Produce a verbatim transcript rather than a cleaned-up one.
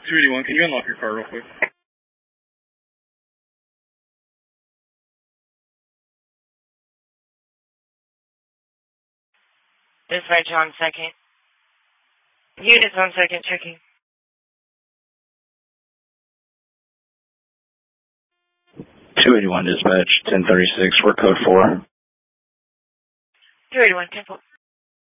two eighty-one, can you unlock your car real quick? Dispatch on second. Units on second, checking. two eighty-one dispatch, ten thirty-six, we're code four. two eighty-one, ten four.